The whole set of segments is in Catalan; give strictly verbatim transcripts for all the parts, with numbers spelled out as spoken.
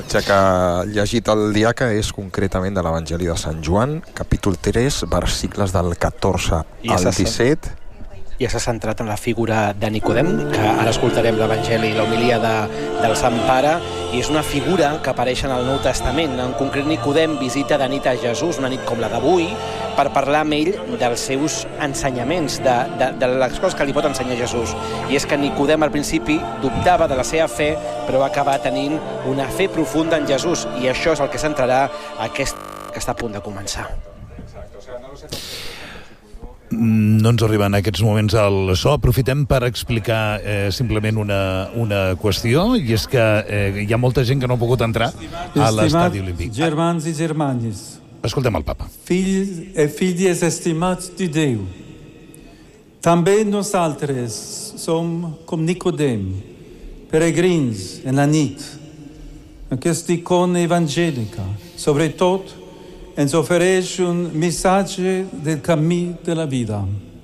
passatge que ha llegit el diaca és concretament de l'Evangeli de Sant Joan, capítol tres, versicles del catorze al disset. Ja s'ha centrat en la figura de Nicodem, que ara escoltarem l'Evangeli i l'homilia de, del Sant Pare, i és una figura que apareix en el Nou Testament. En concret, Nicodem visita de nit a Jesús, una nit com la d'avui, per parlar amb ell dels seus ensenyaments, de, de, de les coses que li pot ensenyar Jesús. I és que Nicodem al principi dubtava de la seva fe, però va acabar tenint una fe profunda en Jesús, i això és el que centrarà aquest que està a punt de començar. No ens arriben en aquests moments al so. Aprofitem per explicar eh, simplement una, una qüestió, i és que eh, hi ha molta gent que no ha pogut entrar a l'estadi olímpic. Germans i germanes, escoltem el papa. Fills i filles estimats de Déu, també nosaltres som com Nicodem, peregrins en la nit. Aquesta icona evangèlica, sobretot, ens ofereix un missatge del camí de la vida.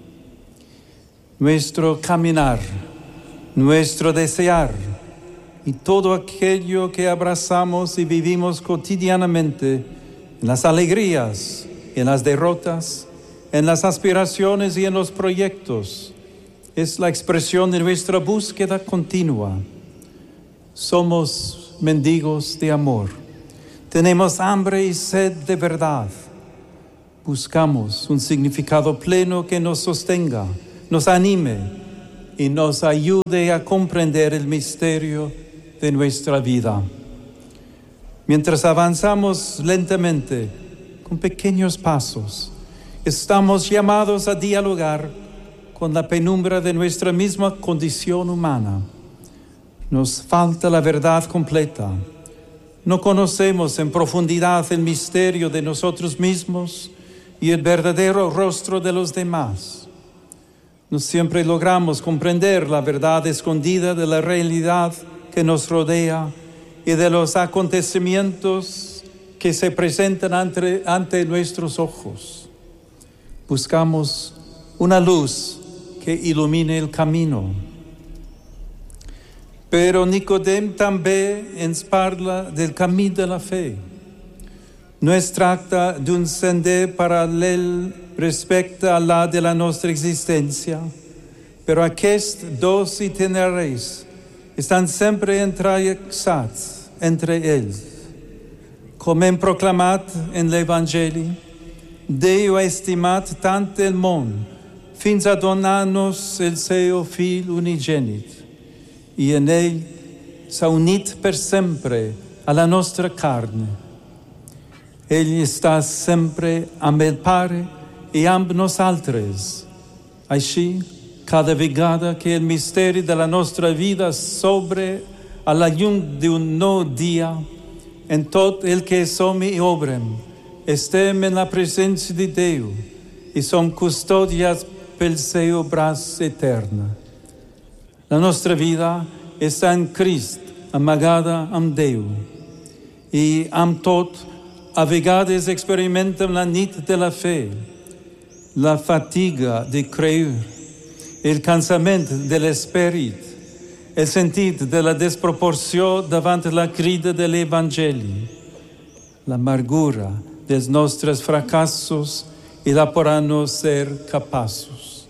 Nuestro caminar, nuestro desear y todo aquello que abrazamos y vivimos cotidianamente, en las alegrías, en las derrotas, en las aspiraciones y en los proyectos, es la expresión de nuestra búsqueda continua. Somos mendigos de amor. Tenemos hambre y sed de verdad. Buscamos un significado pleno que nos sostenga, nos anime y nos ayude a comprender el misterio de nuestra vida. Mientras avanzamos lentamente, con pequeños pasos, estamos llamados a dialogar con la penumbra de nuestra misma condición humana. Nos falta la verdad completa. No conocemos en profundidad el misterio de nosotros mismos y el verdadero rostro de los demás. No siempre logramos comprender la verdad escondida de la realidad que nos rodea y de los acontecimientos que se presentan ante, ante nuestros ojos. Buscamos una luz que ilumine el camino. Pero Nicodem també ens parla del camí de la fe. No es tracta d'un sender paral·lel respecte a la de la nostra existència, però aquests dos itineraris estan sempre entrellaçats entre ells. Com hem proclamat en l'Evangeli, Déu ha estimat tant el món fins a donar-nos el seu Fill unigènit, i en ell s'ha unit per sempre a la nostra carn. Ell està sempre amb el Pare i amb nosaltres. Així, cada vegada que el misteri de la nostra vida s'obre a la llum d'un nou dia, en tot el que som i obrem, estem en la presència de Déu i som custodiats pel seu braç etern. La nostra vida està en Crist, amagada amb Déu. I amb tot, a vegades experimentem la nit de la fe, la fatiga de creure, el cansament de l'esperit, el sentit de la desproporció davant la crida de l'Evangeli, l'amargura dels nostres fracassos i la por a no ser capaços.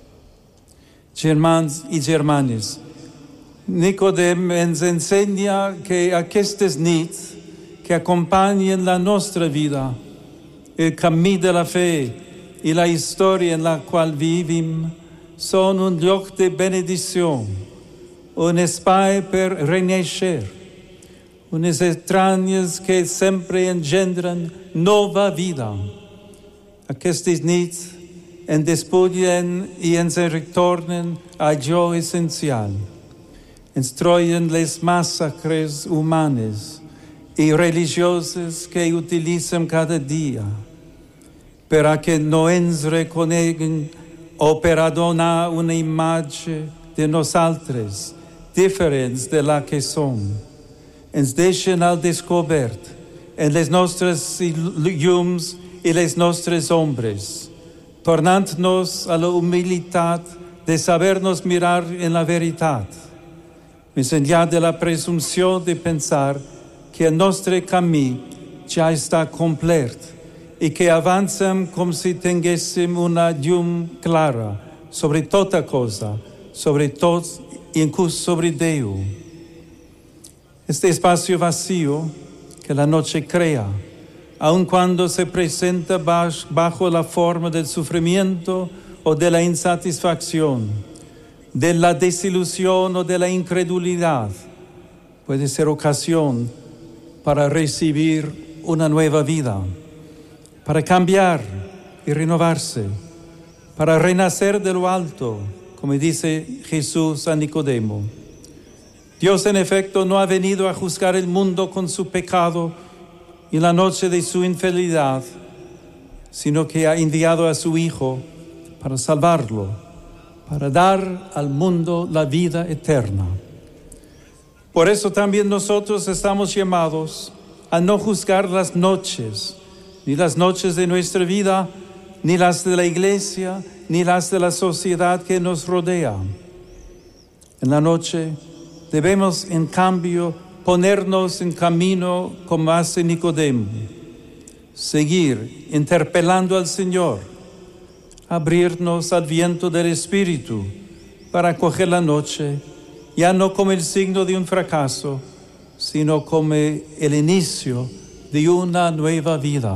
Germans i germanes, Nicodem ens ensenya que aquestes nits que acompanyen la nostra vida, el camí de la fe i la història en la qual vivim, són un lloc de benedicció, un espai per renéixer, unes entranyes que sempre engendren nova vida. Aquestes nits ens despullen i ens retornen a allò essencial. Ens treuen les massacres humanes i religioses que utilitzem cada dia per a que no ens reconeguin o per a donar una imatge de nosaltres diferents de la que som. Ens deixen al descobert en les nostres llums i les nostres ombres, tornant-nos a la humilitat de saber-nos mirar en la veritat, més enllà de la presumpció de pensar que el nostre camí ja està complet i que avancem com si tinguéssim una llum clara sobre tota cosa, sobre tot e incluso sobre Déu. Este espacio vacío que la noche crea, aun cuando se presenta bajo la forma del sufrimiento o de la insatisfacción, de la desilusión o de la incredulidad, puede ser ocasión para recibir una nueva vida, para cambiar y renovarse, para renacer de lo alto, como dice Jesús a Nicodemo. Dios, en efecto, no ha venido a juzgar el mundo con su pecado y la noche de su infidelidad, sino que ha enviado a su Hijo para salvarlo, para dar al mundo la vida eterna. Por eso también nosotros estamos llamados a no juzgar las noches, ni las noches de nuestra vida, ni las de la iglesia, ni las de la sociedad que nos rodea. En la noche debemos, en cambio, ponernos en camino como hace Nicodemo, seguir interpelando al Señor, abrirnos al viento del Espíritu para acoger la noche, ya no como el signo de un fracaso, sino como el inicio de una nueva vida.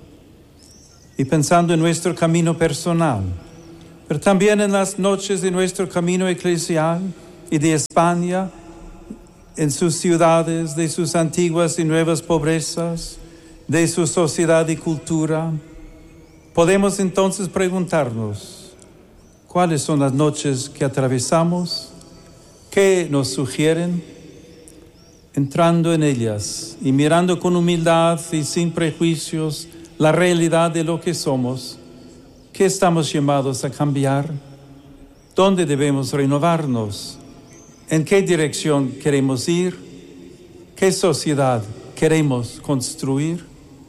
Y pensando en nuestro camino personal, pero también en las noches de nuestro camino eclesial y de España, en sus ciudades, de sus antiguas y nuevas pobrezas, de su sociedad y cultura, podemos entonces preguntarnos, ¿cuáles son las noches que atravesamos? ¿Qué nos sugieren? Entrando en ellas y mirando con humildad y sin prejuicios la realidad de lo que somos, ¿qué estamos llamados a cambiar? ¿Dónde debemos renovarnos? ¿En qué dirección queremos ir? ¿Qué sociedad queremos construir?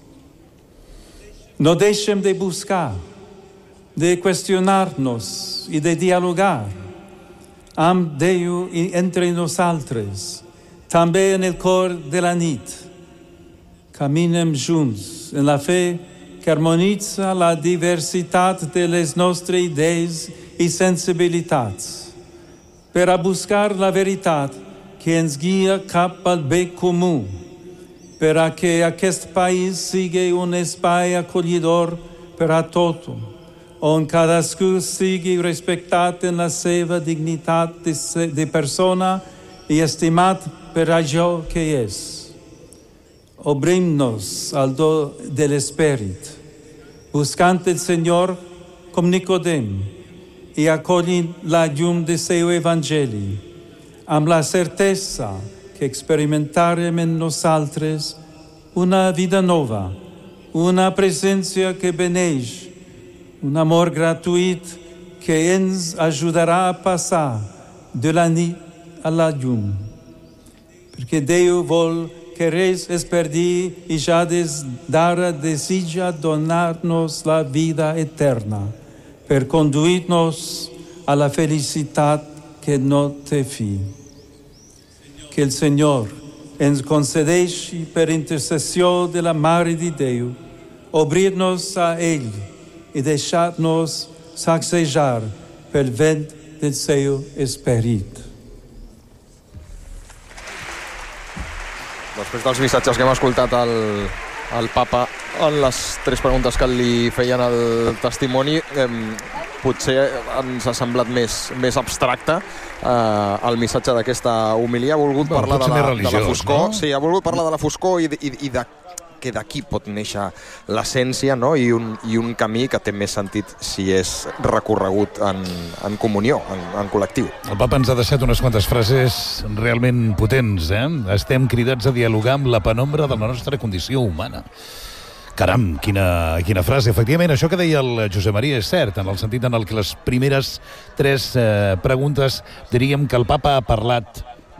No dejen de buscar, de cuestionarnos y de dialogar. Am Déu entre nosaltres, també en el cor de la nit. Caminem junts en la fe que harmonitza la diversitat de les nostres idees i sensibilitats, per a buscar la veritat que ens guia cap al bé comú, per a que aquest país sigui un espai acollidor per a tothom, on cadascú sigui respectat en la seva dignitat de, de persona i estimat per allò que és. Obrim-nos al do de l'Esperit, buscant el Senyor com Nicodem i acollint la llum de seu Evangeli, amb la certesa que experimentarem en nosaltres una vida nova, una presència que beneix, un amor gratuït que ens ajudarà a passar de la nit a la llum. Perquè Déu vol que res es perdi i ja des d'ara desitja donar-nos la vida eterna per conduir-nos a la felicitat que no té fi. Que el Senyor ens concedeixi per intercessió de la Mare de Déu obrir-nos a ell i deixar-nos sacsejar pel vent del seu esperit. Després dels missatges que hem escoltat al, al papa en les tres preguntes que li feien al testimoni, eh, potser ens ha semblat més, més abstracte eh, el missatge d'aquesta homilia. Ha volgut bueno, parlar de la, religiós, de la foscor, no? Sí, ha volgut parlar de la foscor i, i, i de que d'aquí pot néixer l'essència, no? I, un, i un camí que té més sentit si és recorregut en, en comunió, en, en col·lectiu. El papa ens ha deixat unes quantes frases realment potents, eh? Estem cridats a dialogar amb la penombra de la nostra condició humana. Caram, quina, quina frase. Efectivament, això que deia el Josep Maria és cert, en el sentit en el que les primeres tres eh, preguntes diríem que el papa ha parlat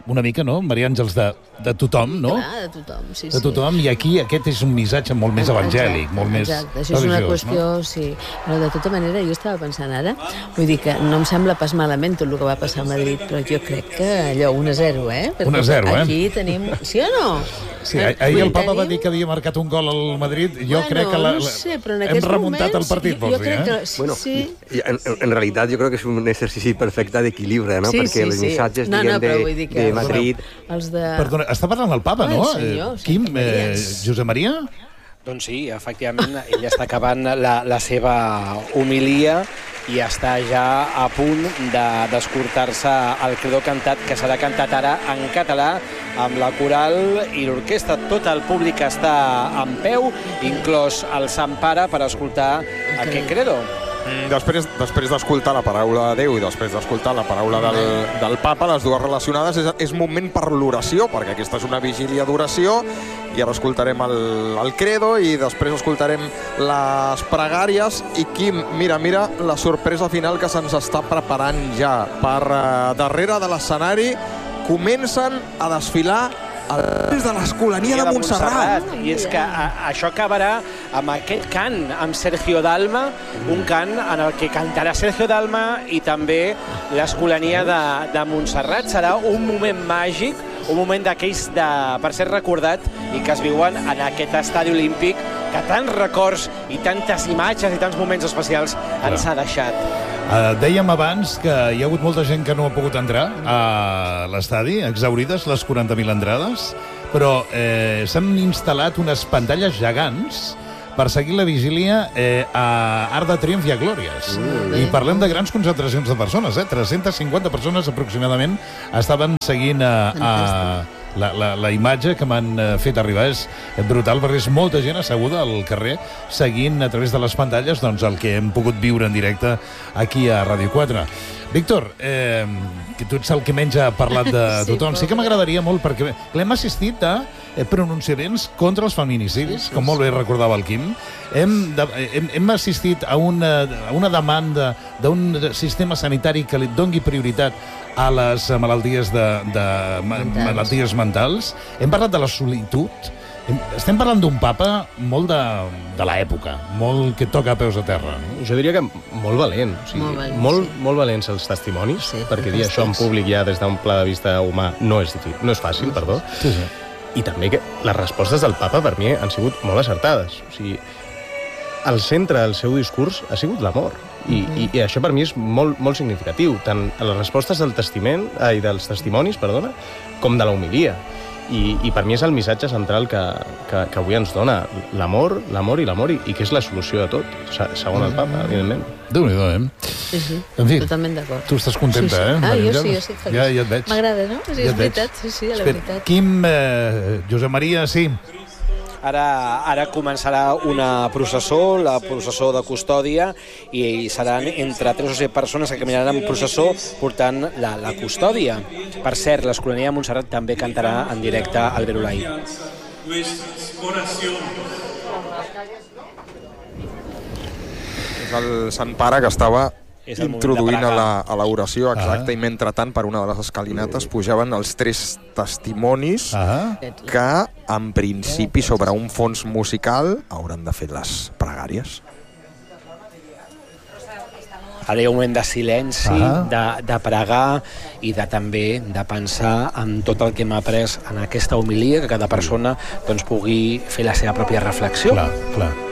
una mica, no, Maria Àngels, de, de tothom, no? Clar, de tothom, sí, sí. De tothom, i aquí aquest és un missatge molt més evangèlic, exacte, molt més exacte. Això és una qüestió, no? Sí. Però de tota manera, jo estava pensant ara, vull dir que no em sembla pas malament tot el que va passar a Madrid, però jo crec que allò, un a zero, eh? Perquè un a zero, eh? Aquí tenim... Sí o no? Sí, ahir el Papa va dir que havia marcat un gol al Madrid. Jo bueno, crec que la, la... no sé, però en hem remuntat moments, el partit, vols dir, eh? Que, sí, bueno, sí. En, en realitat jo crec que és un exercici perfecte d'equilibri, no? Sí, Perquè sí, els missatges, sí. no, diguem, no, però vull de, dir que de Madrid... Els de... Perdona, està parlant el Papa, Ai, no? senyor, Quim, eh, Josep Maria? Doncs sí, efectivament, ell està acabant la, la seva homilia i està ja a punt d'escortar-se el credo cantat, que serà cantat ara en català, amb la coral i l'orquestra. Tot el públic està en peu, inclòs el Sant Pare, per escoltar aquest credo. Després després d'escoltar la paraula de Déu i després d'escoltar la paraula del, del Papa, les dues relacionades, és, és moment per l'oració, perquè aquesta és una vigília d'oració, i ara escoltarem el, el credo i després escoltarem les pregàries. I Quim, mira, mira la sorpresa final que se'ns està preparant ja. Per uh, darrere de l'escenari comencen a desfilar des de l'Escolania de, de Montserrat. Montserrat. I és que a, això acabarà amb aquest cant, amb Sergio Dalma, un cant en el que cantarà Sergio Dalma i també l'Escolania de, de Montserrat. Serà un moment màgic, un moment d'aquells de, per ser recordat i que es viuen en aquest estadi olímpic que tants records i tantes imatges i tants moments especials ens ha deixat. Uh, dèiem abans que hi ha hagut molta gent que no ha pogut entrar a l'estadi, exaurides les quaranta mil entrades, però eh, s'han instal·lat unes pantalles gegants per seguir la vigília eh, a Arc de Triomf i a Glòries. Mm. I parlem de grans concentracions de persones, eh? tres-centes cinquanta persones aproximadament estaven seguint a, a la, la, la imatge que m'han fet arribar. És brutal, perquè és molta gent asseguda al carrer seguint a través de les pantalles doncs, el que hem pogut viure en directe aquí a Ràdio quatre. Víctor, eh, que tu ets el que menys ha parlat de tothom. Sí, sí que m'agradaria molt, perquè l'hem assistit a pronunciaments contra els feminicidis, sí, sí, com molt bé recordava el Quim. Hem, de, hem, hem assistit a una, a una demanda d'un sistema sanitari que li dongui prioritat a les malalties, de, de, mentals. malalties mentals. Hem parlat de la solitud. Estem parlant d'un papa molt de, de l'època, molt que toca a peus a terra. No? Jo diria que molt valent. O sigui, molt, valent, molt, sí. molt valents els testimonis, sí, perquè dir això en públic ja des d'un pla de vista humà no és, difícil, no és fàcil, perdó. Sí, sí. I també que les respostes del papa per mi han sigut molt acertades. O sigui, el centre del seu discurs ha sigut l'amor. I, mm-hmm. i, i això per mi és molt, molt significatiu, tant a les respostes del testiment, ai, dels testimonis, perdona, com de la homilia. I, i per mi és el missatge central que, que, que avui ens dona l'amor, l'amor i l'amor, i, i que és la solució de tot, segons el papa, evidentment. Déu-n'hi-do, eh? Sí, sí, en fi, totalment d'acord. Tu estàs contenta, sí, sí. eh? Ah, jo sí, jo sí, feliç. Ja, ja et veig. M'agrada, no? Sí, ja és veritat, sí, sí, la Espera, veritat. Quim, eh, Josep Maria, sí. Ara, ara començarà una processó, la processó de custòdia, i seran entre tres o set persones que caminaran en processó portant la, la custòdia. Per cert, l'Escolania de Montserrat també cantarà en directe al Verolai. És el Sant Pare que estava introduint a l'oració, exacte, ah. i mentrestant per una de les escalinates pujaven els tres testimonis ah. que en principi sobre un fons musical hauran de fer les pregàries. Ara hi ha un moment de silenci, ah. de, de pregar i de també de pensar en tot el que hem après en aquesta homilia, que cada persona doncs, pugui fer la seva pròpia reflexió. Clar, clar.